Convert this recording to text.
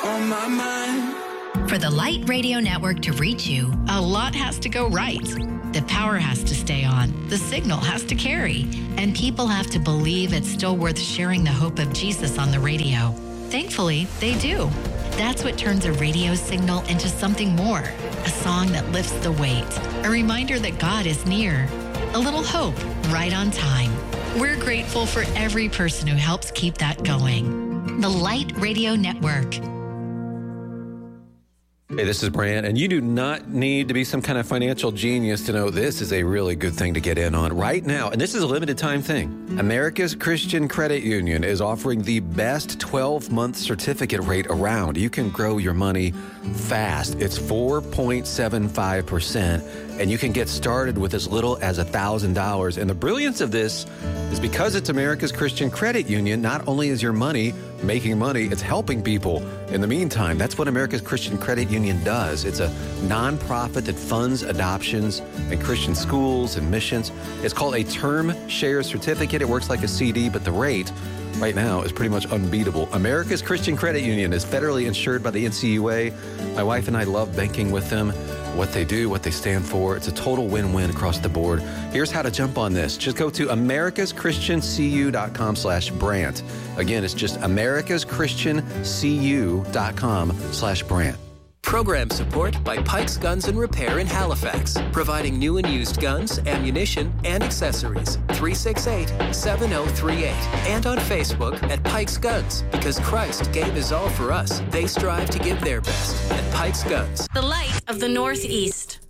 on my mind. For the Light Radio Network to reach you, a lot has to go right. The power has to stay on, the signal has to carry, and people have to believe it's still worth sharing the hope of Jesus on the radio. Thankfully, they do. That's what turns a radio signal into something more, a song that lifts the weight, a reminder that God is near, a little hope right on time. We're grateful for every person who helps keep that going. The Light Radio Network. Hey, this is Brant, and you do not need to be some kind of financial genius to know this is a really good thing to get in on right now. And this is a limited time thing. America's Christian Credit Union is offering the best 12-month certificate rate around. You can grow your money fast. It's 4.75%, and you can get started with as little as $1,000. And the brilliance of this is because it's America's Christian Credit Union, not only is your money making money, it's helping people in the meantime. That's what America's Christian Credit Union does. It's a nonprofit that funds adoptions and Christian schools and missions. It's called a term share certificate. It works like a CD, but the rate right now is pretty much unbeatable. America's Christian Credit Union is federally insured by the NCUA. My wife and I love banking with them. What they do, what they stand for. It's a total win-win across the board. Here's how to jump on this. Just go to americaschristiancu.com/Brant. Again, it's just americaschristiancu.com/Brant. Program support by Pike's Guns and Repair in Halifax, providing new and used guns, ammunition, and accessories. 368-7038. And on Facebook at Pike's Guns. Because Christ gave his all for us, they strive to give their best at Pike's Guns. The light of the Northeast.